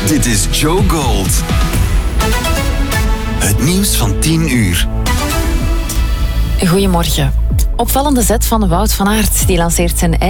Dit is Joe Gold. Het nieuws van 10 uur. Goedemorgen. Opvallende zet van Wout van Aert. Die lanceert zijn